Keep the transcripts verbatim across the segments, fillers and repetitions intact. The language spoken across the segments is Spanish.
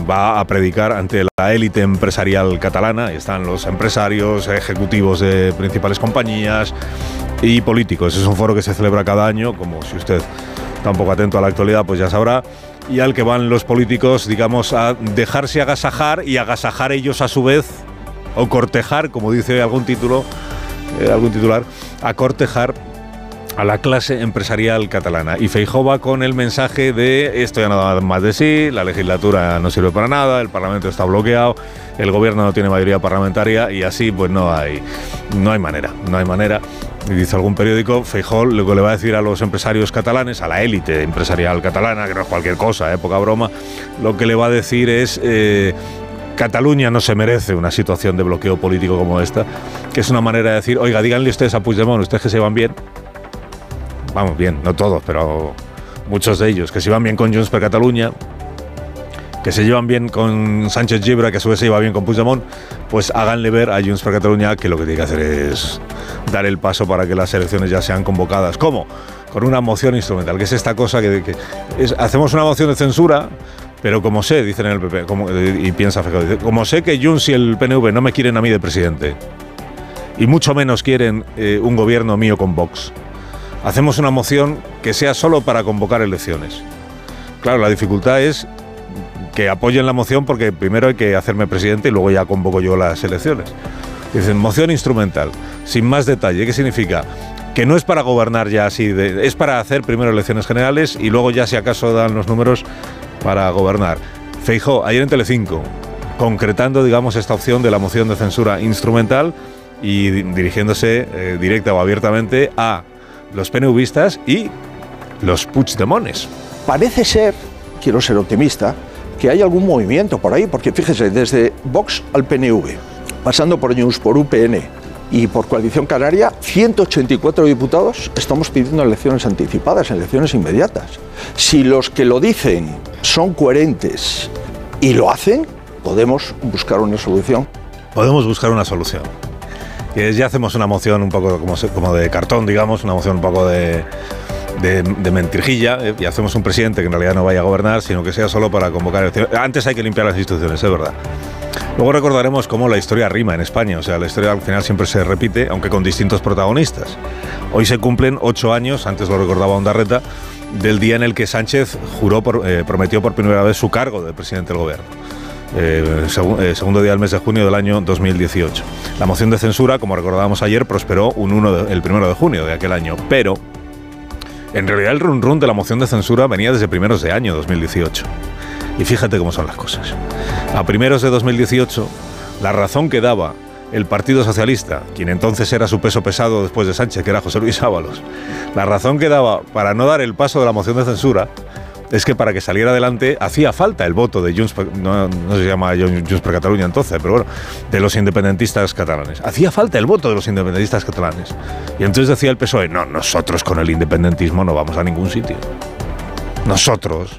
va a predicar ante la élite empresarial catalana. Están los empresarios, ejecutivos de principales compañías y políticos. Es un foro que se celebra cada año, como si usted está un poco atento a la actualidad, pues ya sabrá, y al que van los políticos, digamos, a dejarse agasajar y agasajar ellos a su vez, o cortejar, como dice algún título, eh, algún titular, a cortejar a la clase empresarial catalana. Y Feijóo va con el mensaje de esto ya no da más de sí, la legislatura no sirve para nada, el Parlamento está bloqueado, el gobierno no tiene mayoría parlamentaria y así pues no hay, no hay manera, no hay manera. Y dice algún periódico, Feijóo lo que le va a decir a los empresarios catalanes, a la élite empresarial catalana, que no es cualquier cosa, eh, poca broma, lo que le va a decir es... Eh, Cataluña no se merece una situación de bloqueo político como esta, que es una manera de decir, oiga, díganle ustedes a Puigdemont, ustedes que se van bien, vamos bien, no todos, pero muchos de ellos, que se van bien con Junts per Catalunya, que se llevan bien con Sánchez Llibre, que a su vez se lleva bien con Puigdemont, pues háganle ver a Junts per Catalunya que lo que tiene que hacer es dar el paso para que las elecciones ya sean convocadas. ¿Cómo? Con una moción instrumental, que es esta cosa que, que es, hacemos una moción de censura, pero como sé, dicen en el P P, como, y piensa Feijóo, dice, como sé que Junts y el P N V no me quieren a mí de presidente, y mucho menos quieren eh, un gobierno mío con Vox, hacemos una moción que sea solo para convocar elecciones. Claro, la dificultad es que apoyen la moción porque primero hay que hacerme presidente y luego ya convoco yo las elecciones. Dicen, moción instrumental, sin más detalle. ¿Qué significa? Que no es para gobernar ya así, de, es para hacer primero elecciones generales y luego ya si acaso dan los números para gobernar. Feijóo, ayer en Telecinco, concretando, digamos, esta opción de la moción de censura instrumental y dirigiéndose eh, directa o abiertamente a los PNVistas y los Puigdemones. Parece ser, quiero ser optimista, que hay algún movimiento por ahí, porque fíjese, desde Vox al P N V, pasando por Junts, por U P N y por Coalición Canaria, ciento ochenta y cuatro diputados estamos pidiendo elecciones anticipadas, elecciones inmediatas. Si los que lo dicen son coherentes y lo hacen, podemos buscar una solución. Podemos buscar una solución. Y ya hacemos una moción un poco como, como de cartón, digamos, una moción un poco de, de, de mentirijilla, eh, y hacemos un presidente que en realidad no vaya a gobernar, sino que sea solo para convocar elecciones. Antes hay que limpiar las instituciones, es verdad. Luego recordaremos cómo la historia rima en España, o sea, la historia al final siempre se repite, aunque con distintos protagonistas. Hoy se cumplen ocho años, antes lo recordaba Ondarreta, del día en el que Sánchez juró por, eh, prometió por primera vez su cargo de presidente del gobierno. Eh, seg- eh, segundo día del mes de junio del año dos mil dieciocho. La moción de censura, como recordábamos ayer, prosperó un uno de, el primero de junio de aquel año, pero en realidad el run run de la moción de censura venía desde primeros de año dos mil dieciocho. Y fíjate cómo son las cosas. A primeros de dos mil dieciocho, la razón que daba el Partido Socialista, quien entonces era su peso pesado después de Sánchez, que era José Luis Ábalos, la razón que daba para no dar el paso de la moción de censura es que para que saliera adelante hacía falta el voto de Junts, no, no se llama Junts per Catalunya entonces, pero bueno, de los independentistas catalanes. Hacía falta el voto de los independentistas catalanes. Y entonces decía el P S O E, no, nosotros con el independentismo no vamos a ningún sitio. Nosotros,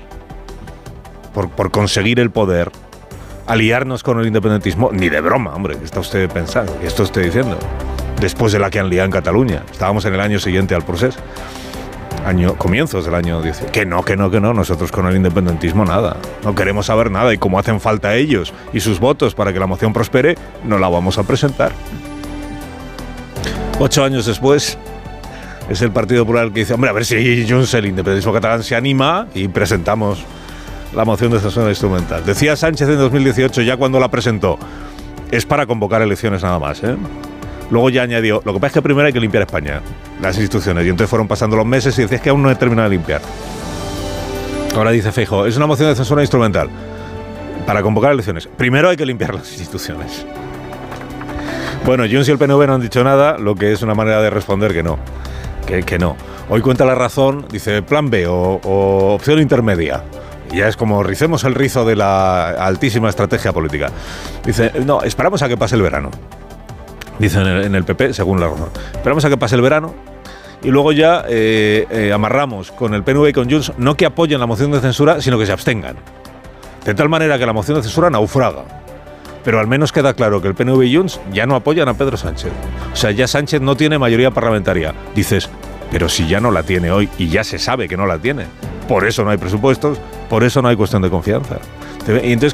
por, por conseguir el poder, aliarnos con el independentismo, ni de broma, hombre, ¿qué está usted pensando? ¿Qué está usted diciendo? Después de la que han liado en Cataluña. Estábamos en el año siguiente al procés. Año, comienzos del año diez. Que no, que no, que no, nosotros con el independentismo nada. No queremos saber nada y como hacen falta ellos y sus votos para que la moción prospere, no la vamos a presentar. Ocho años después, es el Partido Popular el que dice, hombre, a ver si Junts, el independentismo catalán, se anima y presentamos la moción de censura instrumental. Decía Sánchez en dos mil dieciocho, ya cuando la presentó, es para convocar elecciones nada más, ¿eh? Luego ya añadió, lo que pasa es que primero hay que limpiar España, las instituciones, y entonces fueron pasando los meses y decías que aún no he terminado de limpiar. Ahora dice Feijóo, es una moción de censura instrumental para convocar elecciones. Primero hay que limpiar las instituciones. Bueno, Junts y el P N V no han dicho nada, lo que es una manera de responder que no, que, que no. Hoy cuenta La Razón, dice plan B o, o opción intermedia. Y ya es como ricemos el rizo de la altísima estrategia política. Dice, no, esperamos a que pase el verano. Dicen en, en el P P, según La Razón. Esperamos a que pase el verano y luego ya eh, eh, amarramos con el P N V y con Junts, no que apoyen la moción de censura, sino que se abstengan. De tal manera que la moción de censura naufraga. Pero al menos queda claro que el P N V y Junts ya no apoyan a Pedro Sánchez. O sea, ya Sánchez no tiene mayoría parlamentaria. Dices, pero si ya no la tiene hoy y ya se sabe que no la tiene. Por eso no hay presupuestos, por eso no hay cuestión de confianza. Y entonces